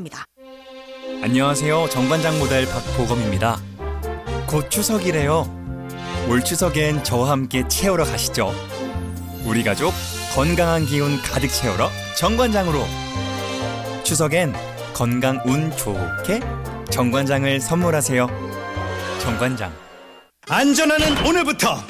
입니다. 안녕하세요. 정관장 모델 박보검입니다. 곧 추석이래요. 올 추석엔 저와 함께 채우러 가시죠. 우리 가족 건강한 기운 가득 채우러 정관장으로. 추석엔 건강 운 좋게 정관장을 선물하세요. 정관장. 안전하는 오늘부터